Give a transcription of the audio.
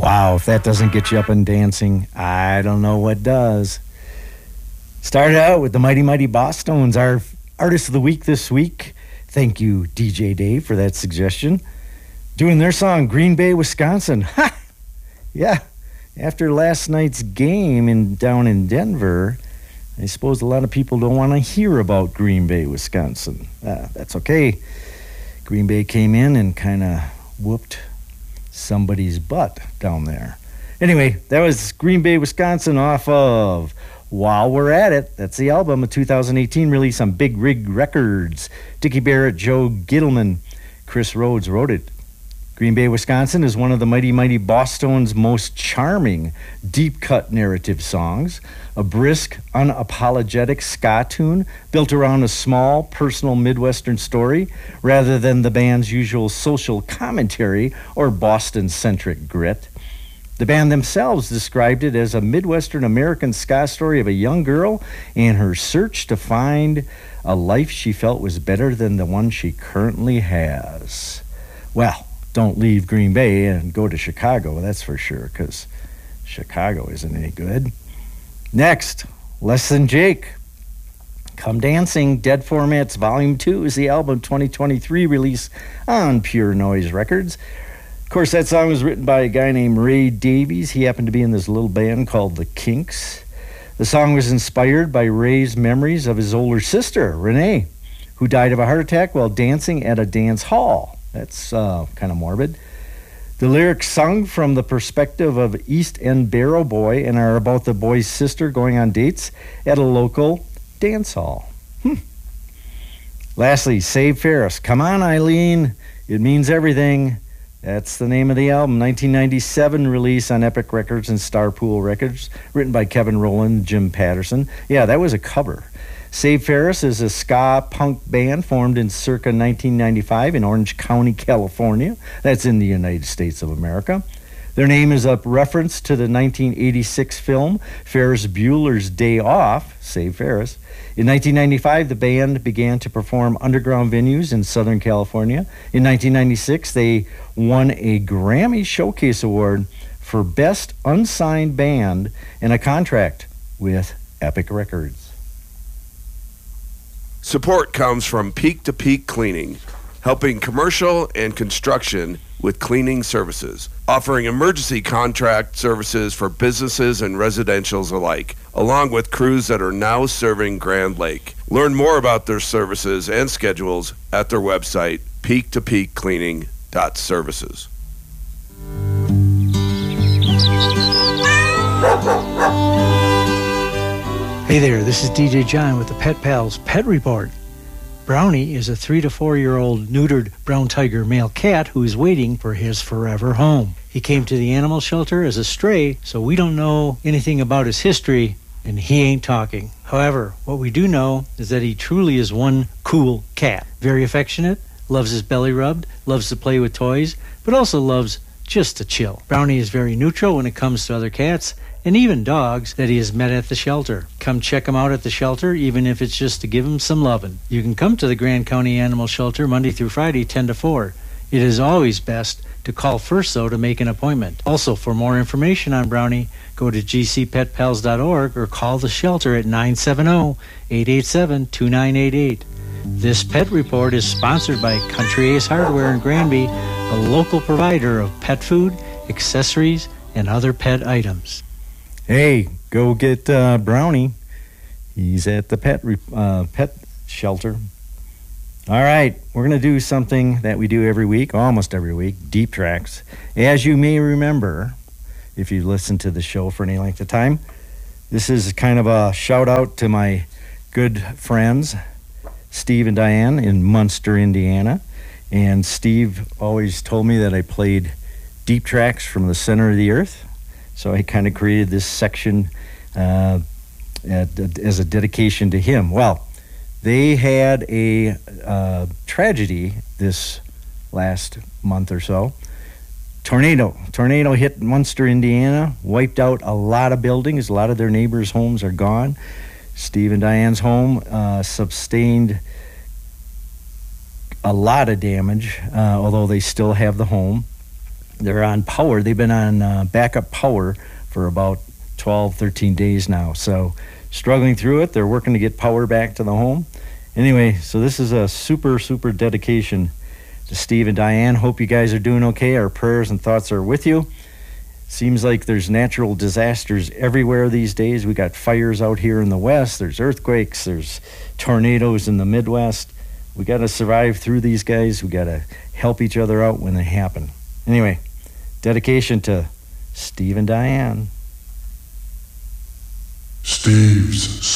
Wow, if that doesn't get you up and dancing, I don't know what does. Started out with the Mighty Mighty Bosstones, our Artist of the Week this week. Thank you, DJ Dave, for that suggestion. Doing their song, Green Bay, Wisconsin. Ha! Yeah, after last night's game down in Denver, I suppose a lot of people don't want to hear about Green Bay, Wisconsin. That's okay. Green Bay came in and kind of whooped somebody's butt down there. Anyway, that was Green Bay, Wisconsin off of While We're At It. That's the album, a 2018 release on Big Rig Records. Dickie Barrett, Joe Gittleman, Chris Rhodes wrote it. Green Bay, Wisconsin is one of the Mighty Mighty Bosstones' most charming, deep-cut narrative songs. A brisk, unapologetic ska tune built around a small, personal Midwestern story rather than the band's usual social commentary or Boston-centric grit. The band themselves described it as a Midwestern American ska story of a young girl and her search to find a life she felt was better than the one she currently has. Well, don't leave Green Bay and go to Chicago, that's for sure, because Chicago isn't any good. Next, Less Than Jake. Come Dancing, Dead Formats Volume 2 is the album 2023 release on Pure Noise Records. Of course, that song was written by a guy named Ray Davies. He happened to be in this little band called The Kinks. The song was inspired by Ray's memories of his older sister, Renee, who died of a heart attack while dancing at a dance hall. That's kind of morbid. The lyrics sung from the perspective of East End Barrow boy and are about the boy's sister going on dates at a local dance hall. Lastly, Save Ferris. Come on, Eileen. It means everything. That's the name of the album. 1997 release on Epic Records and Starpool Records. Written by Kevin Rowland and Jim Patterson. Yeah, that was a cover. Save Ferris is a ska punk band formed in circa 1995 in Orange County, California. That's in the United States of America. Their name is a reference to the 1986 film Ferris Bueller's Day Off, Save Ferris. In 1995, the band began to perform underground venues in Southern California. In 1996, they won a Grammy Showcase Award for Best Unsigned Band and a contract with Epic Records. Support comes from Peak to Peak Cleaning, helping commercial and construction with cleaning services, offering emergency contract services for businesses and residentials alike, along with crews that are now serving Grand Lake. Learn more about their services and schedules at their website, peaktopeakcleaning.services. Hey there, this is DJ John with the Pet Pals Pet Report. Brownie is a 3 to 4 year old neutered brown tiger male cat who is waiting for his forever home. He came to the animal shelter as a stray, so we don't know anything about his history, and he ain't talking. However, what we do know is that he truly is one cool cat. Very affectionate, loves his belly rubbed, loves to play with toys, but also loves just to chill. Brownie is very neutral when it comes to other cats, and even dogs that he has met at the shelter. Come check him out at the shelter, even if it's just to give him some lovin'. You can come to the Grand County Animal Shelter Monday through Friday, 10 to 4. It is always best to call first, though, to make an appointment. Also, for more information on Brownie, go to gcpetpals.org or call the shelter at 970-887-2988. This pet report is sponsored by Country Ace Hardware in Granby, a local provider of pet food, accessories, and other pet items. Hey, go get Brownie. He's at the pet shelter. All right, we're going to do something that we do every week, almost every week, Deep Tracks. As you may remember, if you listen to the show for any length of time, this is kind of a shout-out to my good friends, Steve and Diane in Munster, Indiana. And Steve always told me that I played Deep Tracks from the center of the earth. So I kind of created this section as a dedication to him. Well, they had a tragedy this last month or so. Tornado hit Munster, Indiana, wiped out a lot of buildings. A lot of their neighbors' homes are gone. Steve and Diane's home sustained a lot of damage, although they still have the home. They're on power. They've been on backup power for about 12, 13 days now. So struggling through it. They're working to get power back to the home. Anyway, so this is a super, super dedication to Steve and Diane. Hope you guys are doing okay. Our prayers and thoughts are with you. Seems like there's natural disasters everywhere these days. We got fires out here in the West. There's earthquakes. There's tornadoes in the Midwest. We got to survive through these guys. We got to help each other out when they happen. Anyway, dedication to Steve and Diane. Steve's